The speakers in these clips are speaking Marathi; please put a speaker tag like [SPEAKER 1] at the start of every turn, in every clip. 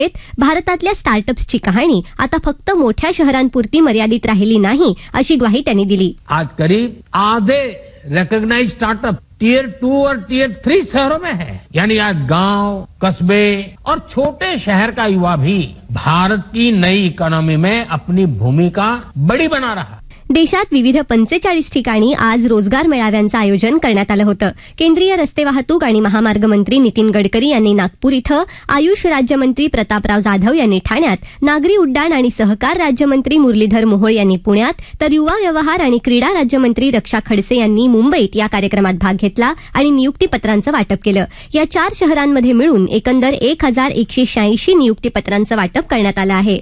[SPEAKER 1] भारतातल्या स्टार्टअप्सची कहाणी आता फक्त मोठ्या शहरांपुरती मर्यादित राहिली नाही, अशी ग्वाही त्यांनी दिली.
[SPEAKER 2] आज करीब आधे रिकॉग्नाइज्ड स्टार्टअप टियर 2 और टियर 3 शहरों में है. यानी आज गांव, कस्बे और छोटे शहर का युवा भी भारत की नई इकोनॉमी में अपनी भूमिका बड़ी बना रहा.
[SPEAKER 1] देशात विविध 45 ठिकाणी आज रोजगार मेळाव्यांचं आयोजन करण्यात आलं होतं. केंद्रीय रस्ते वाहतूक आणि महामार्ग मंत्री नितीन गडकरी यांनी नागपूर इथं, आयुष राज्यमंत्री प्रतापराव जाधव यांनी ठाण्यात, नागरी उड्डाण आणि सहकार राज्यमंत्री मुरलीधर मोहोळ यांनी पुण्यात, तर युवा व्यवहार आणि क्रीडा राज्यमंत्री रक्षा खडसे यांनी मुंबईत या कार्यक्रमात भाग घेतला आणि नियुक्तीपत्रांचं वाटप केलं. या 4 शहरांमध्ये मिळून एकंदर 1186 नियुक्तीपत्रांचं वाटप करण्यात आलं आहे.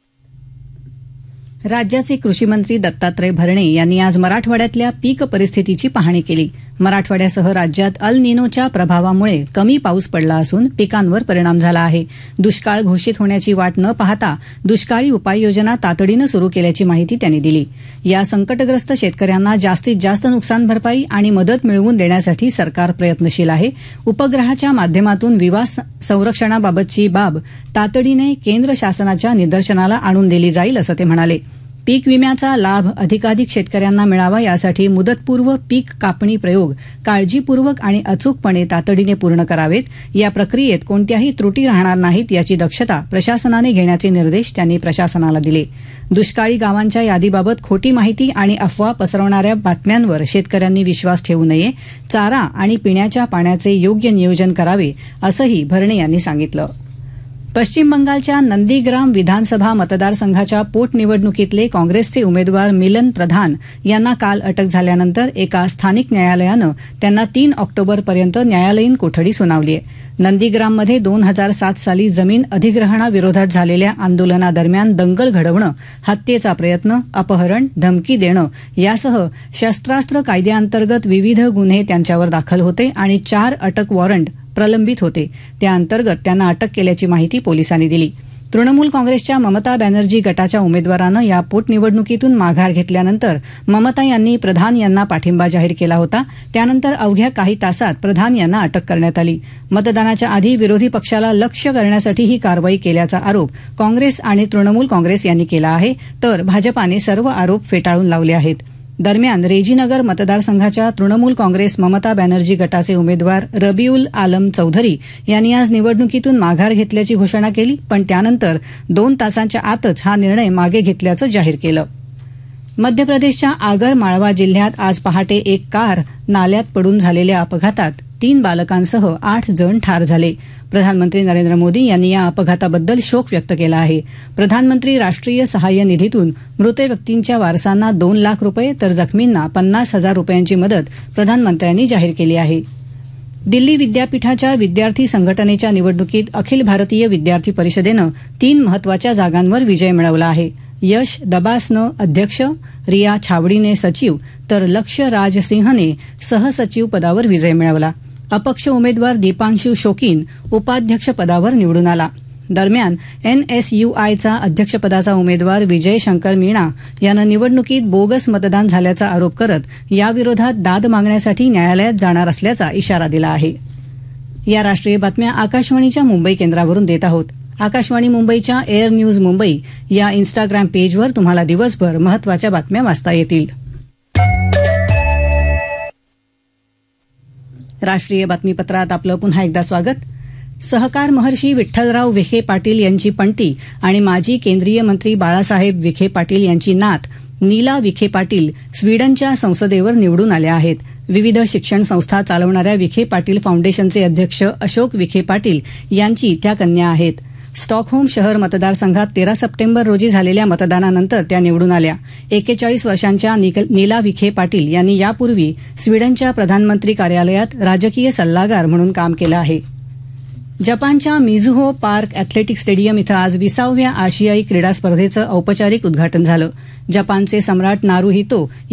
[SPEAKER 3] राज्याचे कृषी मंत्री दत्तात्रय भरणे यांनी आज मराठवाड्यातल्या पीक परिस्थितीची पाहणी केली. मराठवाड्यासह राज्यात अल निनोच्या प्रभावामुळे कमी पाऊस पडला असून पिकांवर परिणाम झाला आहे. दुष्काळ घोषित होण्याची वाट न पाहता दुष्काळी उपाययोजना तातडीनं सुरू केल्याची माहिती त्यांनी दिली. या संकटग्रस्त शेतकऱ्यांना जास्तीत जास्त नुकसान भरपाई आणि मदत मिळवून देण्यासाठी सरकार प्रयत्नशील आहे. उपग्रहाच्या माध्यमातून विमा संरक्षणाबाबतची बाब तातडीने केंद्र शासनाच्या निदर्शनाला आणून दिली जाईल, असं ते म्हणाले. पीक विम्याचा लाभ अधिकाधिक शेतकऱ्यांना मिळावा यासाठी मुदतपूर्व पीक कापणी प्रयोग काळजीपूर्वक आणि अचूकपणे तातडीने पूर्ण करावेत. या प्रक्रियेत कोणत्याही त्रुटी राहणार नाहीत याची दक्षता प्रशासनाने घेण्याचे निर्देश त्यांनी प्रशासनाला दिले. दुष्काळी गावांच्या यादीबाबत खोटी माहिती आणि अफवा पसरवणाऱ्या बातम्यांवर शेतकऱ्यांनी विश्वास ठेवू नये. चारा आणि पिण्याच्या पाण्याचे योग्य नियोजन करावे, असंही भरणे यांनी सांगितलं. पश्चिम बंगालच्या नंदीग्राम विधानसभा मतदारसंघाच्या पोटनिवडणुकीतले काँग्रेसचे उमेदवार मिलन प्रधान यांना काल अटक झाल्यानंतर एका स्थानिक न्यायालयानं त्यांना 3 ऑक्टोबरपर्यंत न्यायालयीन कोठडी सुनावली आहे. नंदीग्राममध्ये 2007 साली जमीन अधिग्रहणाविरोधात झालेल्या आंदोलनादरम्यान दंगल घडवणं, हत्येचा प्रयत्न, अपहरण, धमकी देणं यासह शस्त्रास्त्र कायद्याअंतर्गत विविध गुन्हे त्यांच्यावर दाखल होते आणि 4 अटक वॉरंट प्रलंबित होते. त्याअंतर्गत त्यांना अटक केल्याची माहिती पोलिसांनी दिली. तृणमूल काँग्रेसच्या ममता बॅनर्जी गटाच्या उमेदवारानं या पोटनिवडणुकीतून माघार घेतल्यानंतर ममता यांनी प्रधान यांना पाठिंबा जाहीर केला होता. त्यानंतर अवघ्या काही तासात प्रधान यांना अटक करण्यात आली. मतदानाच्या आधी विरोधी पक्षाला लक्ष्य करण्यासाठी ही कारवाई केल्याचा आरोप काँग्रेस आणि तृणमूल काँग्रेस यांनी केला आहे, तर भाजपाने सर्व आरोप फेटाळून लावले आहेत. दरम्यान रेजीनगर मतदारसंघाच्या तृणमूल काँग्रेस ममता बॅनर्जी गटाचे उमेदवार रबीउल आलम चौधरी यांनी आज निवडणुकीतून माघार घेतल्याची घोषणा केली, पण त्यानंतर 2 तासांच्या आतच हा निर्णय मागे घेतल्याचं जाहीर केलं. मध्य प्रदेशच्या आगर माळवा जिल्ह्यात आज पहाटे एक कार नाल्यात पडून झालेल्या अपघातात 3 बालकांसह 8 जण ठार झाले. प्रधानमंत्री नरेंद्र मोदी यांनी या अपघाताबद्दल शोक व्यक्त केला आहे. प्रधानमंत्री राष्ट्रीय सहाय्य निधीतून मृत व्यक्तींच्या वारसांना 2 लाख रुपये तर जखमींना 50,000 रुपयांची मदत प्रधानमंत्र्यांनी जाहीर केली आहे. दिल्ली विद्यापीठाच्या विद्यार्थी संघटनेच्या निवडणुकीत अखिल भारतीय विद्यार्थी परिषदेनं 3 महत्वाच्या जागांवर विजय मिळवला आहे. यश दबासनं अध्यक्ष, रिया छावडीने सचिव तर लक्ष्य राज सिंहने सहसचिव पदावर विजय मिळवला. अपक्ष उमेदवार दीपांशु शोकीन उपाध्यक्ष पदावर निवडून आला. दरम्यान NSUIचा अध्यक्षपदाचा उमेदवार विजय शंकर मीणा यानं निवडणुकीत बोगस मतदान झाल्याचा आरोप करत याविरोधात दाद मागण्यासाठी न्यायालयात जाणार असल्याचा इशारा दिला आहे. या राष्ट्रीय बातम्या आकाशवाणीच्या मुंबई केंद्रावरून देत आहोत. आकाशवाणी मुंबईच्या एअर न्यूज मुंबई या इन्स्टाग्राम पेजवर तुम्हाला दिवसभर महत्वाच्या बातम्या वाचता येतील. राष्ट्रीय बातमीपत्रात आपलं पुन्हा एकदा स्वागत. सहकार महर्षी विठ्ठलराव विखे पाटील यांची पणती आणि माजी केंद्रीय मंत्री बाळासाहेब विखे पाटील यांची नात नीला विखे पाटील स्वीडनच्या संसदेवर निवडून आल्या आहेत. विविध शिक्षण संस्था चालवणाऱ्या विखे पाटील फाउंडेशनचे अध्यक्ष अशोक विखे पाटील यांची त्या कन्या आहेत. स्टॉकहोम शहर मतदारसंघात 13 सप्टेंबर रोजी झालेल्या मतदानानंतर त्या निवडून आल्या. 41 वर्षांच्या नीला विखे पाटील यांनी यापूर्वी स्वीडनच्या प्रधानमंत्री कार्यालयात राजकीय सल्लागार म्हणून काम केलं आहे. जपानच्या मिझुहो पार्क अॅथलेटिक स्टेडियम इथं आज 20व्या आशियाई क्रीडा स्पर्धेचं औपचारिक उद्घाटन झालं. जपानचे सम्राट नारुहितो